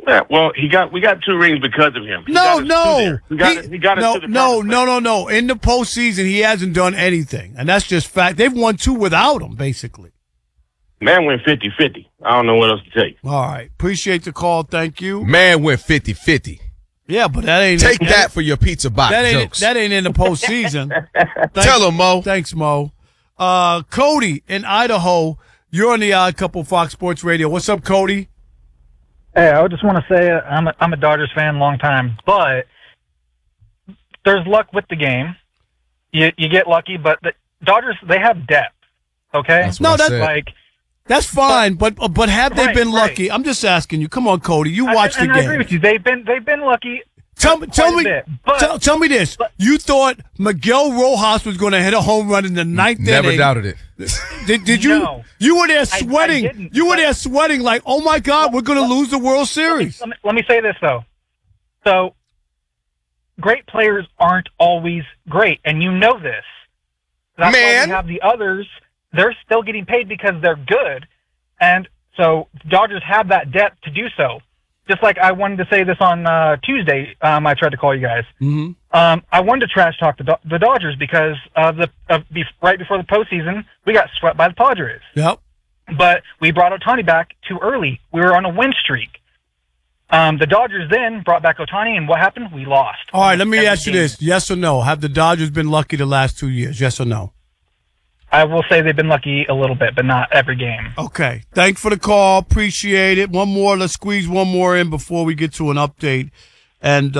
Yeah, well, we got 2 rings because of him. He got us to the No. In the postseason, he hasn't done anything, and that's just fact. They've won 2 without him, basically. Man went 50-50. I don't know what else to tell you. All right. Appreciate the call. Thank you. Man went 50-50. Yeah, but that ain't Take that for your pizza box jokes. That ain't in the postseason. Tell him, Mo. Thanks, Mo. Cody in Idaho, you're on the Odd Couple Fox Sports Radio. What's up, Cody? Hey, I just want to say I'm a Dodgers fan, long time, but there's luck with the game. You get lucky, but the Dodgers, they have depth. Okay, that's fine, but have they been lucky? I'm just asking you. Come on, Cody. You watch the game. I agree with you. They've been lucky. Tell me this. You thought Miguel Rojas was going to hit a home run in the 9th inning? Never doubted it. Did you? No. You were there sweating. Were there sweating like, oh my God, we're going to lose the World Series. Let me say this though. So, great players aren't always great, and you know this. That's why we have the others. They're still getting paid because they're good. And so Dodgers have that depth to do so. Just like I wanted to say this on Tuesday, I tried to call you guys. Mm-hmm. I wanted to trash talk the Dodgers because right before the postseason, we got swept by the Padres. Yep. But we brought Ohtani back too early. We were on a win streak. The Dodgers then brought back Ohtani, and what happened? We lost. All right, let me ask you this. Yes or no? Have the Dodgers been lucky the last 2 years? Yes or no? I will say they've been lucky a little bit, but not every game. Okay. Thanks for the call. Appreciate it. One more. Let's squeeze one more in before we get to an update. And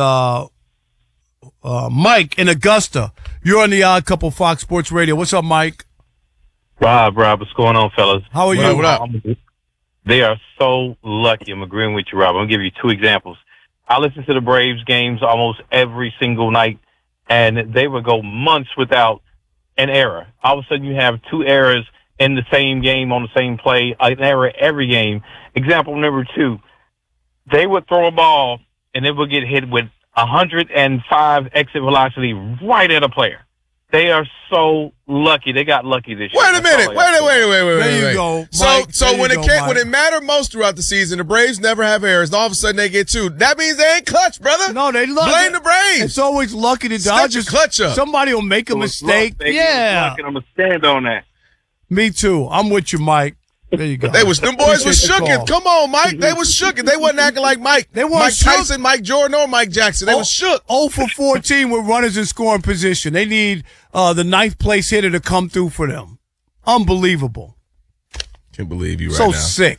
Mike in Augusta, you're on the Odd Couple Fox Sports Radio. What's up, Mike? Rob, what's going on, fellas? How are you? What up? They are so lucky. I'm agreeing with you, Rob. I'm going to give you 2 examples. I listen to the Braves games almost every single night, and they would go months without an error. All of a sudden, you have 2 errors in the same game on the same play, an error every game. Example number 2, they would throw a ball, and it would get hit with 105 exit velocity right at a player. They are so lucky. They got lucky this year. Wait a minute. Wait. There you go. Mike. So when it mattered most throughout the season, the Braves never have errors, and all of a sudden they get 2. That means they ain't clutch, brother. No, they lucky. Blame the Braves. It's always lucky the Start Dodgers. your clutch up. Somebody will make a mistake. Yeah. I'm going to stand on that. Me too. I'm with you, Mike. There you go. Them boys was Appreciate the shooken. call. Come on, Mike. They was shooken. They wasn't acting like Mike. They weren't Mike shook. Tyson, Mike Jordan, or Mike Jackson. They was shook. 0 for 14 with runners in scoring position. They need the 9th place hitter to come through for them. Unbelievable. Can't believe you right So now. sick.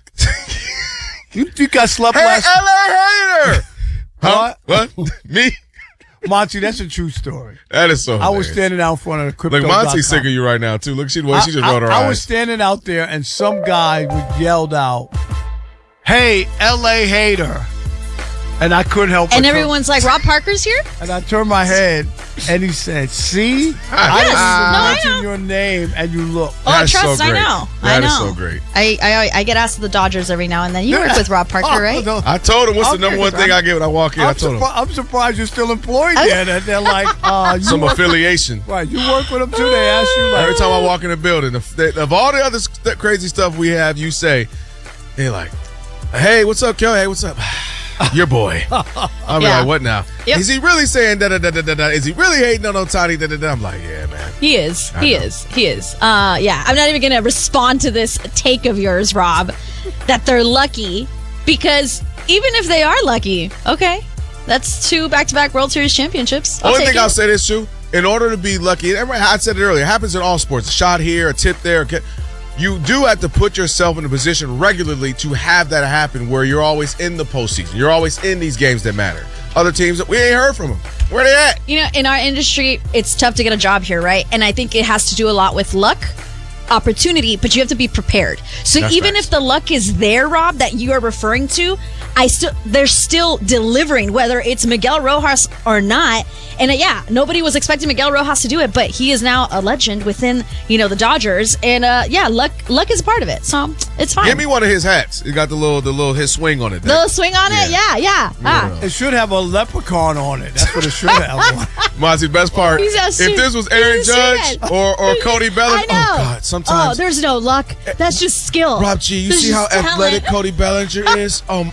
you got slept Hey, last. LA hater. Huh? What? Me? Monty, that's a true story. That is so I was hilarious. standing out in front of the crypto. Look, Monty's sick of you right now, too. Look, she just rolled her eyes. I was standing out there, and some guy yelled out, "Hey, LA hater." And I couldn't help but And everyone's like, Rob Parker's here? And I turned my head, and he said, "See? Yes. No, I mention know. your name, and you look." Oh, That's trust, so I great. know. That I know. is so great. I get asked to the Dodgers every now and then. You work with Rob Parker, right? No, I told him, what's the I'm number one surprised. thing I get when I walk in? I told him. I'm surprised you're still employed there. That they're like, you Some work, affiliation. right? You work with them too. They ask you like, Every time I walk in the building, of all the other crazy stuff we have, you say, they're like, "Hey, what's up, Kel? Hey, what's up?" Your boy. I'll be like, what now? Yep. Is he really saying da-da-da-da-da-da? Is he really hating on Ohtani? Da-da-da? I'm like, yeah, man. He is. He is. Yeah, I'm not even going to respond to this take of yours, Rob, that they're lucky, because even if they are lucky, okay, that's 2 back-to-back World Series championships. Only thing I'll say this, too, in order to be lucky, I said it earlier, it happens in all sports. A shot here, a tip there. You do have to put yourself in a position regularly to have that happen where you're always in the postseason. You're always in these games that matter. Other teams, we ain't heard from them. Where they at? You know, in our industry, it's tough to get a job here, right? And I think it has to do a lot with luck, opportunity, but you have to be prepared. So That's even facts. if the luck is there, Rob, that you are referring to, they're still delivering, whether it's Miguel Rojas or not. And nobody was expecting Miguel Rojas to do it, but he is now a legend within, the Dodgers. And luck is a part of it. So it's fine. Give me one of his hats. It got the little his swing on it. The little swing on it? Yeah. it should have a leprechaun on it. That's what it should have. Monty, best part. He's a If suit. this was Aaron He's a Judge suit. or Cody Bellinger, I know. oh God, sometimes. there's no luck. That's just skill. Rob G, you There's see how just athletic talent. Cody Bellinger is?